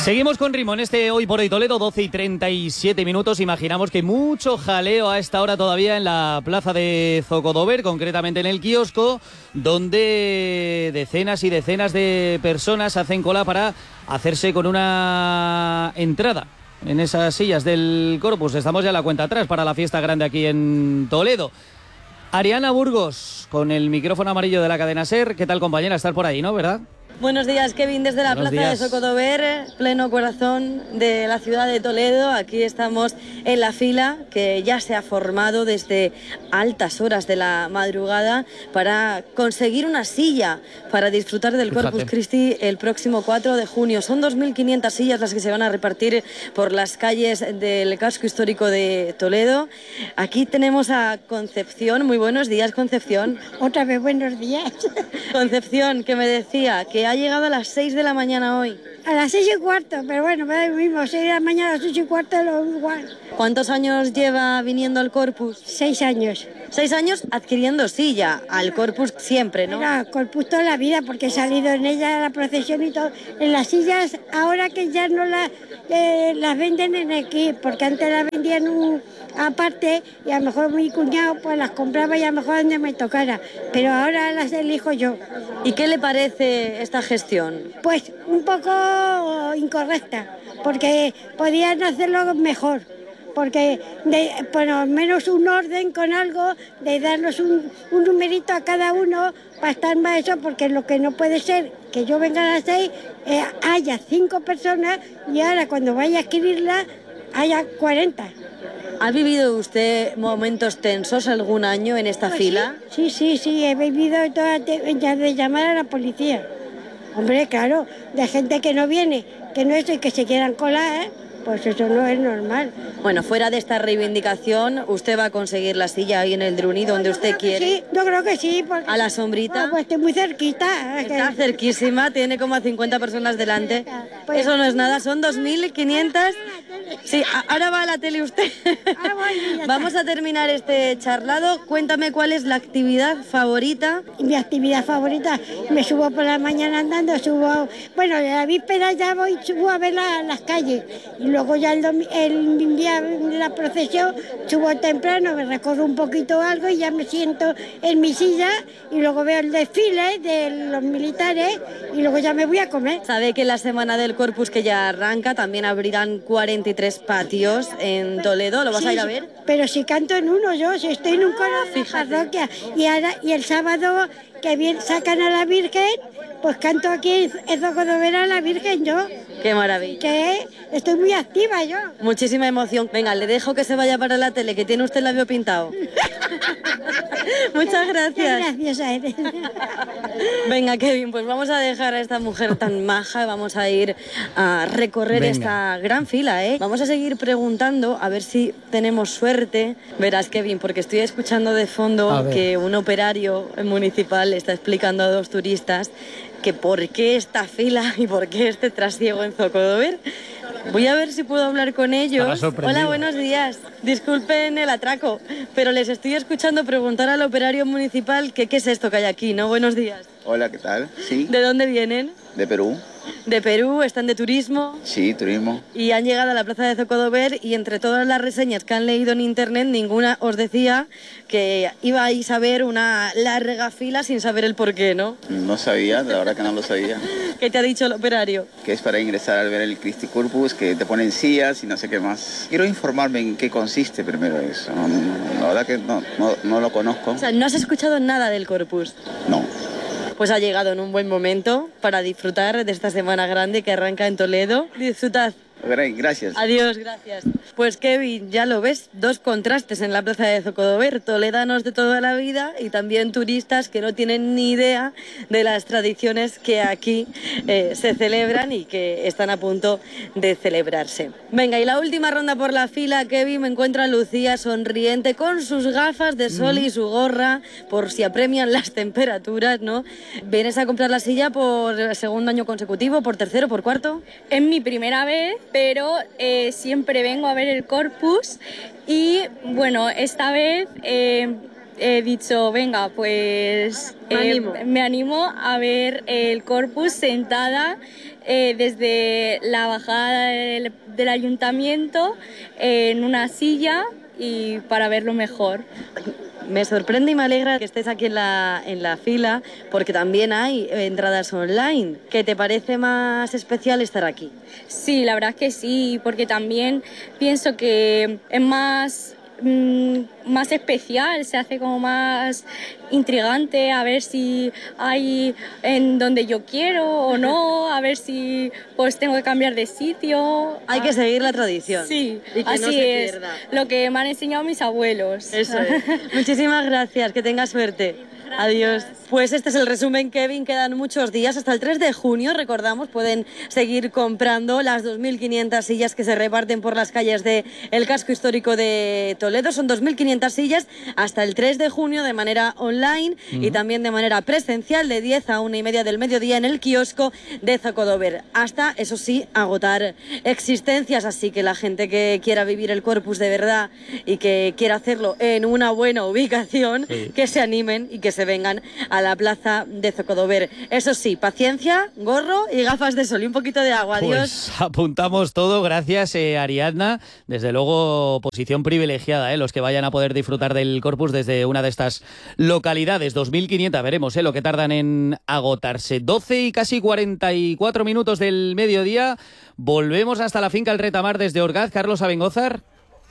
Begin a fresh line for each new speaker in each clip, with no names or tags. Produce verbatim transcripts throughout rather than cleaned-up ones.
Seguimos con ritmo en este Hoy por Hoy Toledo, doce y treinta y siete minutos. Imaginamos que hay mucho jaleo a esta hora todavía en la plaza de Zocodover, concretamente en el kiosco, donde decenas y decenas de personas hacen cola para hacerse con una entrada en esas sillas del Corpus. Estamos ya a la cuenta atrás para la fiesta grande aquí en Toledo. Ariana Burgos, con el micrófono amarillo de la cadena SER. ¿Qué tal, compañera? Estás por ahí, ¿no? ¿Verdad?
Buenos días, Kevin, desde la
Buenos
plaza
días.
de Zocodover, pleno corazón de la ciudad de Toledo. Aquí estamos en la fila que ya se ha formado desde altas horas de la madrugada para conseguir una silla para disfrutar del
Fíjate.
Corpus Christi el próximo cuatro de junio. Son dos mil quinientas sillas las que se van a repartir por las calles del casco histórico de Toledo. Aquí tenemos a Concepción. Muy buenos días, Concepción.
Otra vez buenos días.
Concepción, que me decía que ha llegado a las seis de la mañana hoy.
A las seis y cuarto, pero bueno, me da lo mismo, seis de la mañana a las ocho y cuarto es lo igual.
¿Cuántos años lleva viniendo al Corpus?
Seis años.
Seis años adquiriendo silla, al Corpus siempre, ¿no?
Era Corpus toda la vida, porque he salido en ella a la procesión y todo. En las sillas, ahora que ya no las, eh, las venden en aquí, porque antes las vendían un, aparte, y a lo mejor mi cuñado pues las compraba y a lo mejor donde me tocara, pero ahora las elijo yo.
¿Y qué le parece esta gestión?
Pues un poco incorrecta, porque podían hacerlo mejor. Porque de, por lo menos un orden con algo, de darnos un, un numerito a cada uno para estar más eso, porque lo que no puede ser que yo venga a las seis, eh, haya cinco personas y ahora cuando vaya a adquirirla haya cuarenta.
¿Ha vivido usted momentos tensos algún año en esta
Pues
fila?
Sí, sí, sí, sí, he vivido toda, ya de llamar a la policía. Hombre, claro, de gente que no viene, que no es y que se quieran colar, ¿eh? Pues eso no es normal.
Bueno, fuera de esta reivindicación, ¿usted va a conseguir la silla ahí en el Druni donde usted quiere?
Sí, yo creo que sí. Porque,
¿A la sombrita?
Ah, pues estoy muy cerquita.
Está cerquísima, tiene como a cincuenta personas delante.
Pues-
Eso no es nada, son dos mil quinientas. Sí, a- ahora va a la tele usted.
Ah, bueno, ya está.
Vamos a terminar este charlado. Cuéntame cuál es la actividad favorita.
Y mi actividad favorita, me subo por la mañana andando, subo, bueno, la víspera ya voy, subo a ver la- las calles, y luego ya el, domi- el día de la procesión, subo temprano, me recorro un poquito algo y ya me siento en mi silla, y luego veo el desfile de los militares, y luego ya me voy a comer.
Sabe que la semana del Corpus que ya arranca también abrirán cuarenta y tres patios en Toledo. ¿Lo vas a ir a
Sí,
ver?
sí, pero si canto en uno yo, si estoy en un coro de la
fíjate.
parroquia, y, ahora, y el sábado que bien sacan a la Virgen, pues canto aquí en Zocodover a la Virgen yo,
Qué maravilla.
que estoy muy activa yo.
Muchísima emoción. Venga, le dejo que se vaya para la tele, que tiene usted el labio pintado. Muchas gracias.
Gracias a él.
Venga, Kevin, pues vamos a dejar a esta mujer tan maja, vamos a ir a recorrer
Venga.
esta gran fila, ¿eh? Vamos a seguir preguntando, a ver si tenemos suerte. Verás, Kevin, porque estoy escuchando de
A
fondo
ver.
que un operario municipal está explicando a dos turistas que por qué esta fila y por qué este trasiego en Zocodover. Voy a ver si puedo hablar con ellos.
Estará sorprendido.
Hola, buenos días. Disculpen el atraco, pero les estoy escuchando preguntar al operario municipal que qué es esto que hay aquí, ¿no? Buenos días.
Hola, ¿qué tal? Sí,
¿De dónde vienen?
de Perú.
De Perú, están de turismo
Sí, turismo.
y han llegado a la plaza de Zocodover, y entre todas las reseñas que han leído en internet, ninguna os decía que ibais a ver una larga fila sin saber el porqué, ¿no?
No sabía, la verdad que no lo sabía.
¿Qué te ha dicho el operario?
Que es para ingresar al ver el Christi Corpus, que te ponen sillas y no sé qué más. Quiero informarme en qué consiste primero eso. No, no, la verdad que no, no, no lo conozco.
O sea, ¿no has escuchado nada del Corpus?
No.
Pues ha llegado en un buen momento para disfrutar de esta semana grande que arranca en Toledo. Disfrutad.
Gracias.
Adiós, gracias. Pues Kevin, ya lo ves, dos contrastes en la plaza de Zocodover, toledanos de toda la vida y también turistas que no tienen ni idea de las tradiciones que aquí eh, se celebran y que están a punto de celebrarse. Venga, y la última ronda por la fila, Kevin, me encuentra a Lucía sonriente con sus gafas de sol y su gorra por si apremian las temperaturas, ¿no? ¿Vienes a comprar la silla por segundo año consecutivo, por tercero, por cuarto?
Es mi primera vez, pero eh, siempre vengo a ver el Corpus y bueno, esta vez eh, he dicho, venga, pues
Me
eh,
animo.
me animo a ver el Corpus sentada eh, desde la bajada del, del ayuntamiento eh, en una silla y para verlo mejor.
Me sorprende y me alegra que estés aquí en la, en la fila, porque también hay entradas online. ¿Qué te parece más especial estar aquí?
Sí, la verdad es que sí, porque también pienso que es más, mm, más especial, se hace como más intrigante, a ver si hay en donde yo quiero o no, a ver si pues tengo que cambiar de sitio.
Hay que seguir la tradición.
Sí,
y que
así
no se
es,
pierda.
lo que me han enseñado mis abuelos.
Eso es. Muchísimas gracias, que tengas suerte. Adiós. Pues este es el resumen, Kevin. Quedan muchos días hasta el tres de junio. Recordamos, pueden seguir comprando las dos mil quinientas sillas que se reparten por las calles del casco histórico de Toledo. Son dos mil quinientas sillas hasta el tres de junio de manera online uh-huh. y también de manera presencial de diez a una y media del mediodía en el kiosco de Zocodover. Hasta, eso sí, agotar existencias. Así que la gente que quiera vivir el Corpus de verdad y que quiera hacerlo en una buena ubicación, sí. que se animen y que se vengan a la plaza de Zocodover. Eso sí, paciencia, gorro y gafas de sol y un poquito de agua. Adiós.
Pues apuntamos todo, gracias eh, Ariadna. Desde luego, posición privilegiada, eh, los que vayan a poder disfrutar del Corpus desde una de estas localidades. dos mil quinientas, veremos eh, lo que tardan en agotarse. doce y casi cuarenta y cuatro minutos del mediodía. Volvemos hasta la finca El Retamar desde Orgaz. Carlos Abengózar.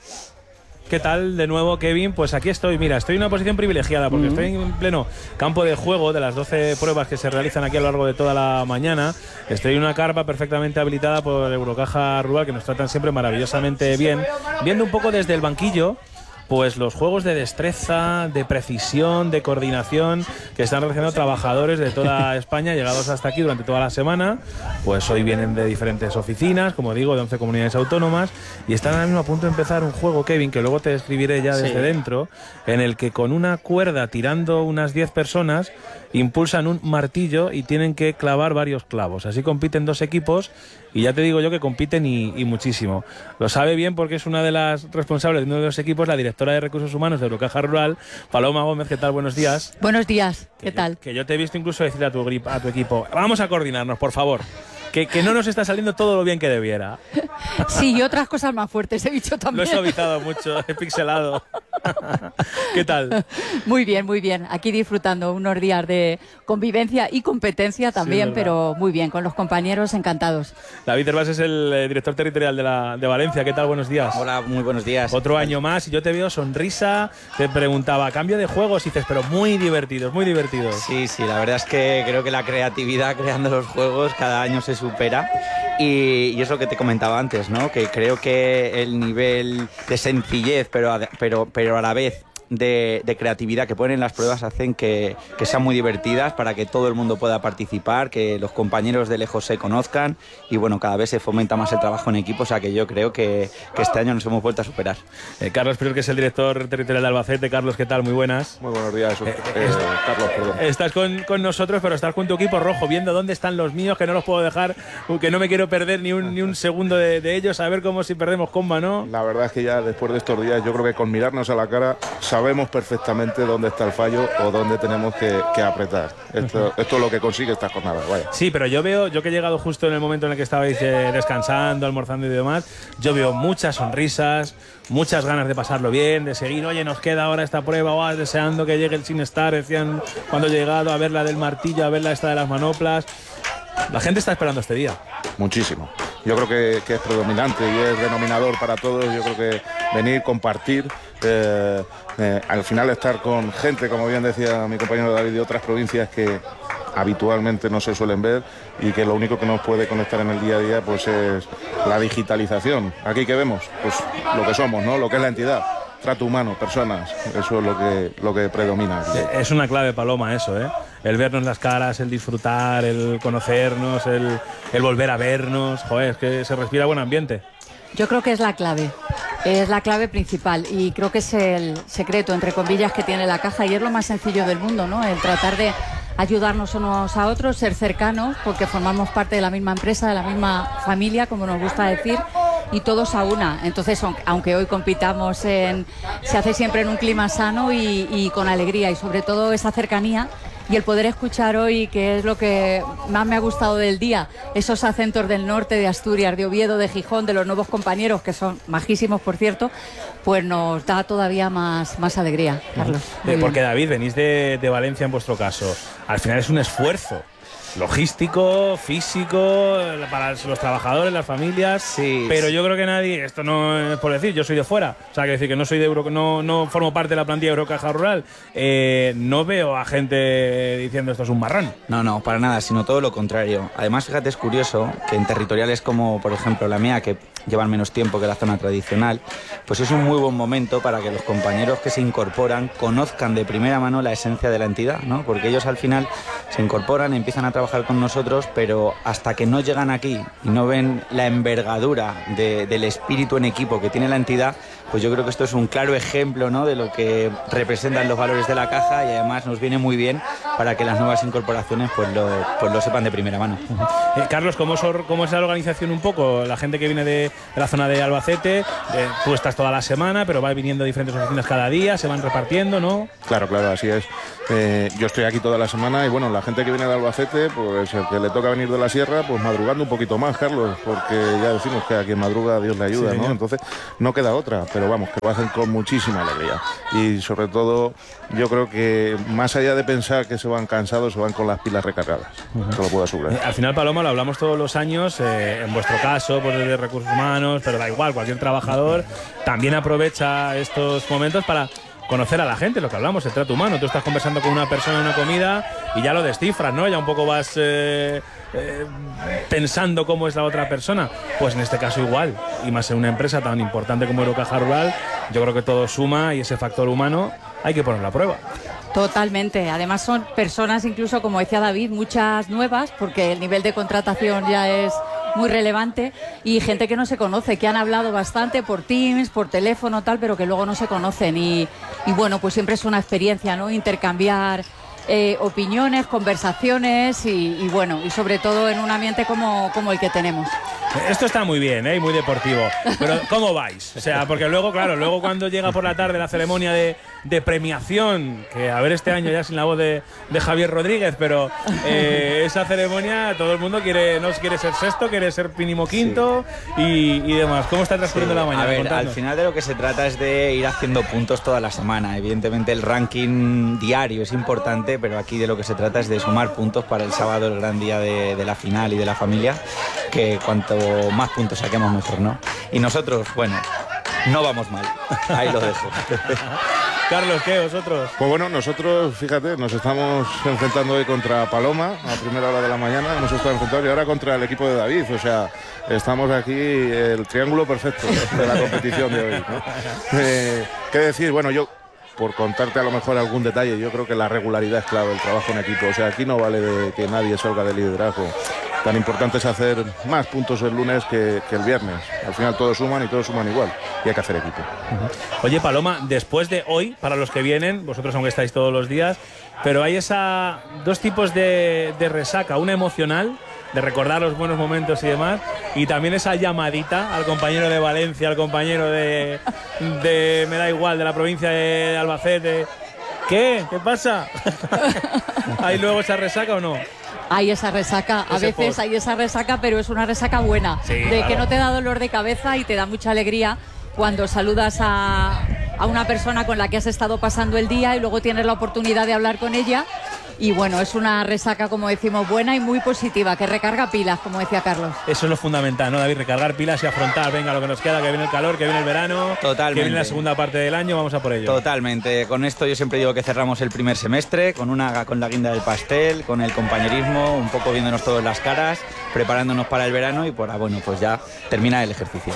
¿Qué tal de nuevo, Kevin? Pues aquí estoy, mira, estoy en una posición privilegiada porque uh-huh. estoy en pleno campo de juego de las doce pruebas que se realizan aquí a lo largo de toda la mañana. Estoy en una carpa perfectamente habilitada por Eurocaja Rural, que nos tratan siempre maravillosamente bien, viendo un poco desde el banquillo pues los juegos de destreza, de precisión, de coordinación que están realizando trabajadores de toda España llegados hasta aquí durante toda la semana. Pues hoy vienen de diferentes oficinas, como digo, de once comunidades autónomas, y están ahora mismo a punto de empezar un juego, Kevin, que luego te describiré ya desde sí. dentro, en el que con una cuerda tirando unas diez personas impulsan un martillo y tienen que clavar varios clavos. Así compiten dos equipos y ya te digo yo que compiten y, y muchísimo. Lo sabe bien porque es una de las responsables de uno de los equipos, la directora de Recursos Humanos de Eurocaja Rural, Paloma Gómez. ¿Qué tal? Buenos días.
Buenos días. ¿Qué
que
tal?
Yo, que yo te he visto incluso decir a tu, a tu equipo, vamos a coordinarnos, por favor. Que, que no nos está saliendo todo lo bien que debiera.
Sí, y otras cosas más fuertes he dicho también.
Lo he suavizado mucho, he pixelado. ¿Qué tal?
Muy bien, muy bien. Aquí disfrutando unos días de convivencia y competencia también, sí, pero muy bien, con los compañeros encantados.
David Herbás es el eh, director territorial de, la, de Valencia. ¿Qué tal? Buenos días.
Hola, muy buenos días.
Otro año más y yo te veo sonrisa. Te preguntaba, cambio de juegos, y dices, pero muy divertidos, muy divertidos.
Sí, sí, la verdad es que creo que la creatividad creando los juegos cada año se supera. Y, y eso que te comentaba antes, ¿no? Que creo que el nivel de sencillez, pero a, pero, pero a la vez de, de creatividad que ponen las pruebas hacen que, que sean muy divertidas para que todo el mundo pueda participar, que los compañeros de lejos se conozcan y bueno, cada vez se fomenta más el trabajo en equipo, o sea que yo creo que, que este año nos hemos vuelto a superar.
Eh, Carlos Prior, que es el director territorial de Albacete. Carlos, ¿qué tal? Muy buenas.
Muy buenos días, eh, eh,
eh,
Carlos, perdón.
Estás con, con nosotros, pero estás con tu equipo rojo, viendo dónde están los míos, que no los puedo dejar, que no me quiero perder ni un, ni un segundo de, de ellos, a ver cómo si perdemos comba, ¿no?
La verdad es que ya después de estos días, yo creo que con mirarnos a la cara sabemos perfectamente dónde está el fallo o dónde tenemos que, que apretar. Esto, esto es lo que consigue esta jornada. Vaya.
Sí, pero yo veo, yo que he llegado justo en el momento en el que estabais eh, descansando, almorzando y demás, yo veo muchas sonrisas, muchas ganas de pasarlo bien, de seguir, oye, nos queda ahora esta prueba, oh, deseando que llegue el Sinestar, decían cuando he llegado, a ver la del martillo, a ver la esta de las manoplas. La gente está esperando este día.
Muchísimo. Yo creo que, que es predominante y es denominador para todos. Yo creo que venir, compartir, eh, eh, al final estar con gente, como bien decía mi compañero David, de otras provincias que habitualmente no se suelen ver y que lo único que nos puede conectar en el día a día pues es la digitalización. Aquí que vemos, pues lo que somos, ¿no? Lo que es la entidad. Trato humano, personas, eso es lo que, lo que predomina.
Es una clave, Paloma, eso, ¿eh? El vernos las caras, el disfrutar, el conocernos, el, el volver a vernos. Joder, es que se respira buen ambiente.
Yo creo que es la clave, es la clave principal y creo que es el secreto, entre comillas, que tiene la caja y es lo más sencillo del mundo, ¿no? El tratar de ayudarnos unos a otros, ser cercanos, porque formamos parte de la misma empresa, de la misma familia, como nos gusta decir, y todos a una. Entonces, aunque hoy compitamos, en, se hace siempre en un clima sano y, y con alegría, y sobre todo esa cercanía. Y el poder escuchar hoy, que es lo que más me ha gustado del día, esos acentos del norte, de Asturias, de Oviedo, de Gijón, de los nuevos compañeros, que son majísimos, por cierto, pues nos da todavía más, más alegría, Carlos.
Eh, porque, David, venís de, de Valencia en vuestro caso. Al final es un esfuerzo logístico, físico, para los trabajadores, las familias,
sí,
pero
sí.
yo creo que nadie, esto no es por decir, yo soy de fuera, o sea, que decir que no soy de Euro, no, no formo parte de la plantilla de Eurocaja Rural, eh, no veo a gente diciendo esto es un marrón.
No, no, para nada, sino todo lo contrario. Además, fíjate, es curioso que en territoriales como, por ejemplo, la mía, que llevan menos tiempo que la zona tradicional, pues es un muy buen momento para que los compañeros que se incorporan conozcan de primera mano la esencia de la entidad, ¿no? Porque ellos al final se incorporan, empiezan a trabajar con nosotros, pero hasta que no llegan aquí y no ven la envergadura de, del espíritu en equipo que tiene la entidad, pues yo creo que esto es un claro ejemplo, ¿no?, de lo que representan los valores de la caja, y además nos viene muy bien para que las nuevas incorporaciones pues lo, pues lo sepan de primera mano.
Eh, Carlos, ¿cómo es, ¿cómo es la organización un poco? La gente que viene de, de la zona de Albacete, eh, tú estás toda la semana, pero va viniendo a diferentes oficinas cada día, se van repartiendo, ¿no?
Claro, claro, así es. Eh, yo estoy aquí toda la semana y bueno, la gente que viene de Albacete, pues el que le toca venir de la sierra, pues madrugando un poquito más, Carlos, porque ya decimos que a quien madruga Dios le ayuda, sí, ¿no? Entonces no queda otra, pero vamos, que lo hacen con muchísima alegría. Y sobre todo, yo creo que más allá de pensar que se van cansados, se van con las pilas recargadas. Uh-huh. Te lo puedo asegurar.
Eh, al final, Paloma, lo hablamos todos los años, eh, en vuestro caso, pues de recursos humanos, pero da igual, cualquier trabajador también aprovecha estos momentos para conocer a la gente, lo que hablamos, el trato humano. Tú estás conversando con una persona en una comida y ya lo descifras, ¿no? Ya un poco vas eh, eh, pensando cómo es la otra persona. Pues en este caso igual, y más en una empresa tan importante como Eurocaja Rural, yo creo que todo suma y ese factor humano hay que ponerlo a prueba.
Totalmente, además son personas, incluso como decía David, muchas nuevas, porque el nivel de contratación ya es muy relevante, y gente que no se conoce, que han hablado bastante por Teams, por teléfono, tal, pero que luego no se conocen, y, y bueno, pues siempre es una experiencia, ¿no?, intercambiar eh, opiniones, conversaciones y, y bueno, y sobre todo en un ambiente como, como el que tenemos.
Esto está muy bien, ¿eh? Y muy deportivo, pero ¿cómo vais? O sea, porque luego, claro, luego cuando llega por la tarde la ceremonia de, de premiación, que a ver este año ya sin la voz de, de Javier Rodríguez, pero eh, esa ceremonia todo el mundo quiere, no quiere ser sexto, quiere ser mínimo quinto, sí, y, y demás. ¿Cómo está transcurriendo sí, la mañana?
A ver,
Contadnos.
Al final de lo que se trata es de ir haciendo puntos toda la semana. Evidentemente el ranking diario es importante, pero aquí de lo que se trata es de sumar puntos para el sábado, el gran día de, de la final y de la familia, que cuanto más puntos saquemos mejor, ¿no? Y nosotros, bueno, no vamos mal. Ahí lo dejo.
Carlos, ¿qué? ¿Vosotros?
Pues bueno, nosotros, fíjate, nos estamos enfrentando hoy contra Paloma a primera hora de la mañana, hemos estado enfrentados, y ahora contra el equipo de David, o sea, estamos aquí el triángulo perfecto de la competición de hoy, ¿no? Eh, ¿Qué decir? Bueno, yo, por contarte a lo mejor algún detalle, yo creo que la regularidad es clave, el trabajo en equipo, o sea, aquí no vale de que nadie salga de liderazgo. Tan importante es hacer más puntos el lunes que, que el viernes. Al final todos suman y todos suman igual. Y hay que hacer equipo.
Uh-huh. Oye, Paloma, después de hoy, para los que vienen, vosotros aunque estáis todos los días, pero hay esa dos tipos de, de resaca. Una emocional, de recordar los buenos momentos y demás, y también esa llamadita al compañero de Valencia, al compañero de, de me da igual, de la provincia de Albacete. ¿Qué? ¿Qué pasa? ¿Hay luego esa resaca o no?
Hay esa resaca, a veces post. hay esa resaca, pero es una resaca buena, sí, de claro, que no te da dolor de cabeza y te da mucha alegría cuando saludas a, a una persona con la que has estado pasando el día y luego tienes la oportunidad de hablar con ella. Y bueno, es una resaca, como decimos, buena y muy positiva, que recarga pilas, como decía Carlos.
Eso es lo fundamental, ¿no, David? Recargar pilas y afrontar, venga, lo que nos queda, que viene el calor, que viene el verano,
Totalmente.
que viene la segunda parte del año, vamos a por ello.
Totalmente. Con esto yo siempre digo que cerramos el primer semestre, con una con la guinda del pastel, con el compañerismo, un poco viéndonos todos las caras, preparándonos para el verano y por, bueno, pues ya termina el ejercicio.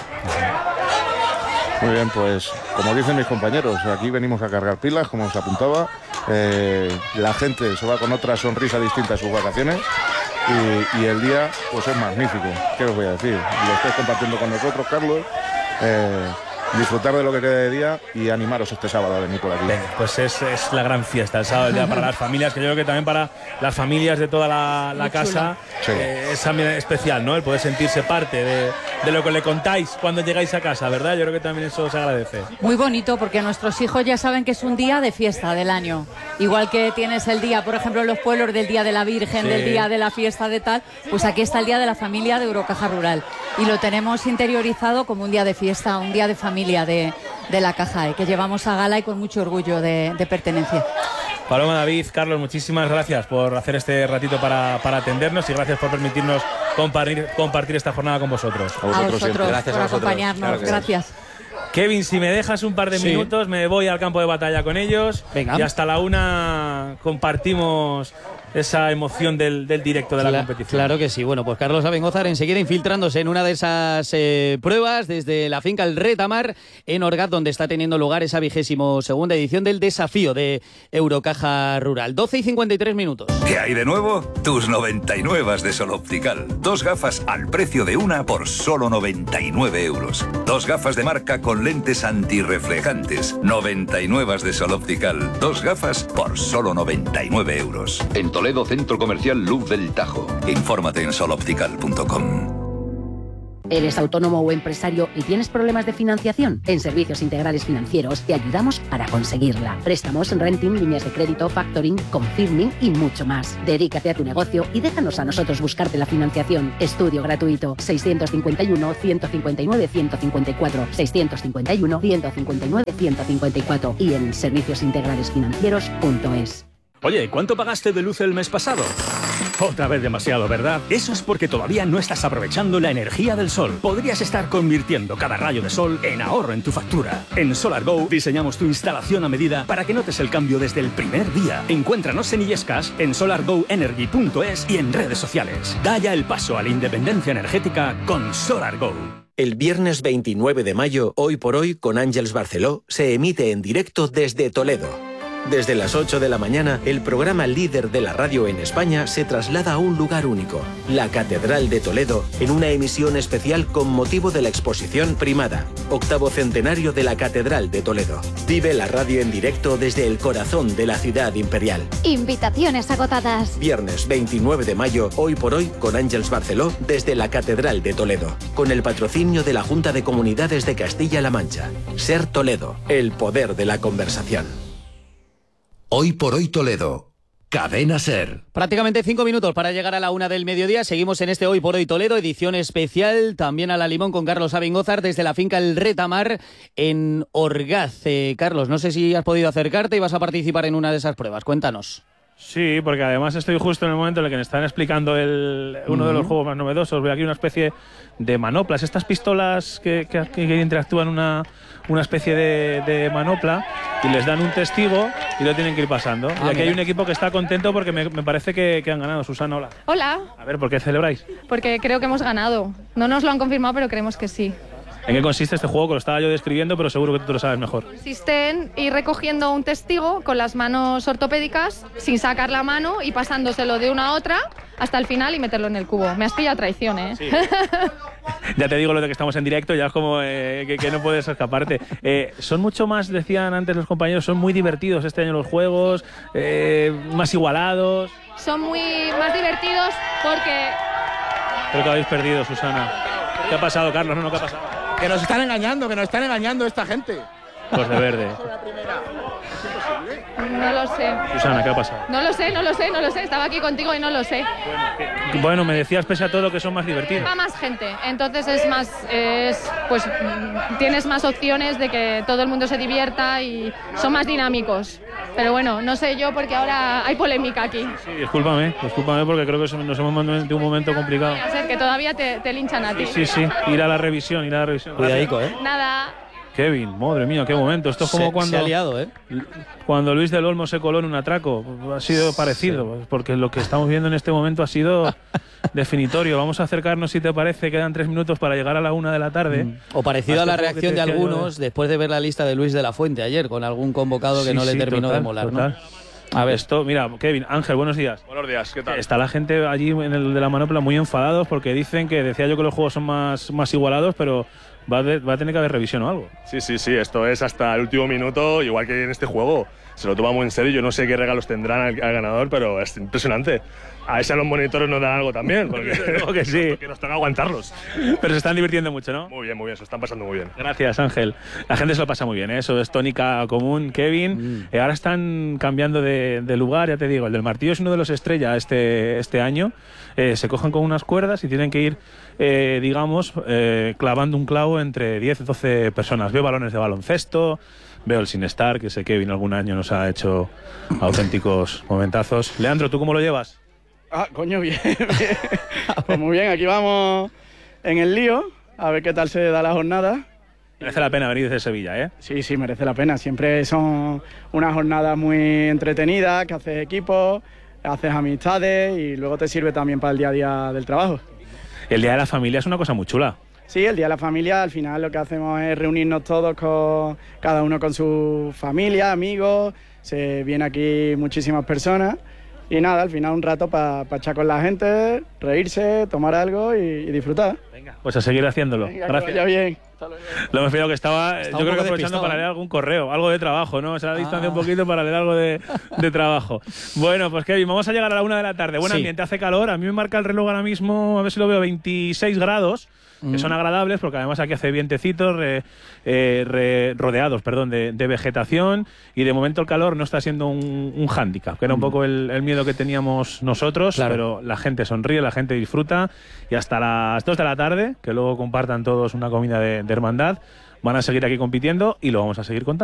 Muy bien, pues como dicen mis compañeros, aquí venimos a cargar pilas, como os apuntaba. Eh, la gente se va con otra sonrisa distinta a sus vacaciones y, y el día pues es magnífico. ¿Qué os voy a decir? Lo estáis compartiendo con nosotros, Carlos. Eh, disfrutar de lo que quede de día y animaros este sábado a venir por aquí.
Venga, pues es, es la gran fiesta el sábado, el día para las familias, que yo creo que también para las familias de toda la, la casa
sí.
eh, es también especial, ¿no? El poder sentirse parte de, de lo que le contáis cuando llegáis a casa, ¿verdad? Yo creo que también eso se agradece.
Muy bonito, porque nuestros hijos ya saben que es un día de fiesta del año. Igual que tienes el día, por ejemplo, en los pueblos del Día de la Virgen, sí. del día de la fiesta de tal, pues aquí está el Día de la Familia de Eurocaja Rural. Y lo tenemos interiorizado como un día de fiesta, un día de familia de, de la Caja, eh, que llevamos a gala y con mucho orgullo de, de pertenencia.
Paloma, David, Carlos, muchísimas gracias por hacer este ratito para, para atendernos y gracias por permitirnos compartir, compartir esta jornada con vosotros.
A vosotros, a vosotros gracias por a vosotros. acompañarnos. Claro gracias.
Kevin, si me dejas un par de sí. minutos, me voy al campo de batalla con ellos. Venga. Y hasta la una compartimos esa emoción del, del directo de la
claro,
competición.
Claro que sí. Bueno, pues Carlos Abengózar enseguida infiltrándose en una de esas eh, pruebas desde la finca El Retamar en Orgaz, donde está teniendo lugar esa vigésimo segunda edición del desafío de Eurocaja Rural. doce y cincuenta y tres minutos.
¿Qué hay de nuevo? Tus noventa y nueve de Sol Optical. Dos gafas al precio de una por solo noventa y nueve euros. Dos gafas de marca con lentes antirreflejantes. noventa y nueve de Sol Optical. Dos gafas por solo noventa y nueve euros.
En Toledo, Centro Comercial Luz del Tajo.
Infórmate en sol optical punto com.
¿Eres autónomo o empresario y tienes problemas de financiación? En Servicios Integrales Financieros te ayudamos para conseguirla. Préstamos, renting, líneas de crédito, factoring, confirming y mucho más. Dedícate a tu negocio y déjanos a nosotros buscarte la financiación. Estudio gratuito. seiscientos cincuenta y uno, ciento cincuenta y nueve, ciento cincuenta y cuatro. seiscientos cincuenta y uno, ciento cincuenta y nueve, ciento cincuenta y cuatro. Y en servicios integrales financieros punto es.
Oye, ¿cuánto pagaste de luz el mes pasado? Otra vez demasiado, ¿verdad? Eso es porque todavía no estás aprovechando la energía del sol. Podrías estar convirtiendo cada rayo de sol en ahorro en tu factura. En SolarGo diseñamos tu instalación a medida para que notes el cambio desde el primer día. Encuéntranos en Illescas, en solar go energy punto es y en redes sociales. Da ya el paso a la independencia energética con SolarGo.
El viernes veintinueve de mayo, Hoy por Hoy, con Ángeles Barceló, se emite en directo desde Toledo. Desde las ocho de la mañana, el programa líder de la radio en España se traslada a un lugar único, la Catedral de Toledo, en una emisión especial con motivo de la exposición Primada, octavo centenario de la Catedral de Toledo. Vive la radio en directo desde el corazón de la ciudad imperial.
Invitaciones agotadas.
Viernes veintinueve de mayo, Hoy por Hoy, con Ángeles Barceló, desde la Catedral de Toledo, con el patrocinio de la Junta de Comunidades de Castilla-La Mancha. Ser Toledo, el poder de la conversación.
Hoy por Hoy Toledo. Cadena Ser.
Prácticamente cinco minutos para llegar a la una del mediodía. Seguimos en este Hoy por Hoy Toledo, edición especial, también a la limón con Carlos Abengózar desde la finca El Retamar en Orgaz. Eh, Carlos, no sé si has podido acercarte y vas a participar en una de esas pruebas. Cuéntanos.
Sí, porque además estoy justo en el momento en el que me están explicando el, uno uh-huh. de los juegos más novedosos. Veo aquí una especie de manoplas, estas pistolas que, que, que interactúan una, una especie de, de manopla y les dan un testigo y lo tienen que ir pasando. Ah, y aquí mira. Hay un equipo que está contento porque me, me parece que, que han ganado. Susana, hola.
Hola.
A ver, ¿por qué celebráis?
Porque creo que hemos ganado. No nos lo han confirmado, pero creemos que sí.
¿En qué consiste este juego? Que lo estaba yo describiendo, pero seguro que tú lo sabes mejor.
Consiste en ir recogiendo un testigo con las manos ortopédicas, sin sacar la mano y pasándoselo de una a otra hasta el final y meterlo en el cubo. Me has pillado traición, ¿eh? Sí.
Ya te digo lo de que estamos en directo, ya es como eh, que, que no puedes escaparte. Eh, son mucho más, decían antes los compañeros, son muy divertidos este año los juegos, eh, más igualados.
Son muy más divertidos porque...
Creo que habéis perdido, Susana. ¿Qué ha pasado, Carlos? No, no, ¿qué ha pasado?
Que nos están engañando, que nos están engañando esta gente.
Los de verde.
No lo sé.
Susana, ¿qué ha pasado?
No lo sé, no lo sé, no lo sé. Estaba aquí contigo y no lo sé.
Bueno, que, bueno me decías pese a todo que son más divertidos.
Va más gente, entonces es más, es, pues tienes más opciones de que todo el mundo se divierta y son más dinámicos. Pero bueno, no sé yo porque ahora hay polémica aquí.
Sí, discúlpame, discúlpame porque creo que nos hemos mandado en un momento complicado.
Puede ser que todavía te, te linchan a ti.
Sí, sí, sí, ir a la revisión, ir a la revisión.
Cuidadico, ¿eh?
Nada.
Kevin, madre mía, qué momento. Esto es como
se,
cuando,
se ha liado, ¿eh?
cuando Luis del Olmo se coló en un atraco. Ha sido parecido, sí. Porque lo que estamos viendo en este momento ha sido definitorio. Vamos a acercarnos, si te parece, quedan tres minutos para llegar a la una de la tarde. Mm.
O parecido a la reacción de algunos yo, ¿eh? después de ver la lista de Luis de la Fuente ayer, con algún convocado que sí, no le sí, terminó
total,
de molar,
total. ¿no? A ver, esto, mira, Kevin, Ángel, buenos días.
Buenos días, ¿qué tal?
Está la gente allí en el de la manopla muy enfadados porque dicen que, decía yo que los juegos son más, más igualados, pero va a, haber, va a tener que haber revisión o algo.
Sí, sí, sí, esto es hasta el último minuto, igual que en este juego. Se lo toma muy en serio, yo no sé qué regalos tendrán al, al ganador, pero es impresionante. A ese a los monitores nos dan algo también, porque,
Creo que sí.
porque nos toca aguantarlos.
Pero se están divirtiendo mucho, ¿no?
Muy bien, muy bien, se están pasando muy bien.
Gracias, Ángel. La gente se lo pasa muy bien, ¿eh? Eso es tónica común, Kevin. Mm. Eh, ahora están cambiando de, de lugar, ya te digo. El del martillo es uno de los estrella este, este año. Eh, se cogen con unas cuerdas y tienen que ir, eh, digamos, eh, clavando un clavo entre diez y doce personas. Veo balones de baloncesto. Veo el Sinestar, que ese Kevin algún año nos ha hecho auténticos momentazos. Leandro, ¿tú cómo lo llevas?
Ah, coño, bien, bien. Pues muy bien, aquí vamos en el lío, a ver qué tal se da la jornada.
Merece la pena venir desde Sevilla, ¿eh?
Sí, sí, merece la pena. Siempre son unas jornadas muy entretenidas, que haces equipo, haces amistades y luego te sirve también para el día a día del trabajo.
El Día de la Familia es una cosa muy chula.
Sí, el Día de la Familia, al final lo que hacemos es reunirnos todos, con cada uno con su familia, amigos, se viene aquí muchísimas personas y nada, al final un rato para pa echar con la gente, reírse, tomar algo y, y disfrutar.
Venga, pues a seguir haciéndolo.
Venga,
gracias.
Que vaya bien.
Lo hemos pillado que estaba,
estaba
yo creo que aprovechando
despistado,
para leer algún correo, algo de trabajo, ¿no? Se ha distanciado
Ah.
un poquito para leer algo de, de trabajo. Bueno, pues Kevin, vamos a llegar a la una de la tarde. Buen
Sí.
ambiente, hace calor. A mí me marca el reloj ahora mismo, a ver si lo veo, veintiséis grados. Que son agradables porque además aquí hace vientecitos re, eh, re, rodeados perdón, de, de vegetación y de momento el calor no está siendo un, un hándicap, que era un poco el, el miedo que teníamos nosotros, claro. Pero la gente sonríe, la gente disfruta y hasta las dos de la tarde, que luego compartan todos una comida de, de hermandad, van a seguir aquí compitiendo y lo vamos a seguir contando.